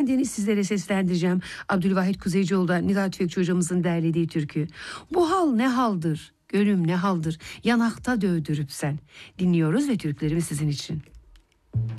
Efendi'ni sizlere seslendireceğim. Abdülvahit Kuzeycioğlu'da Nida Tüfekçi hocamızın derlediği türkü. Bu hal ne haldır, gönlüm ne haldır, yanakta dövdürüp sen. Dinliyoruz ve türkülerimiz sizin için.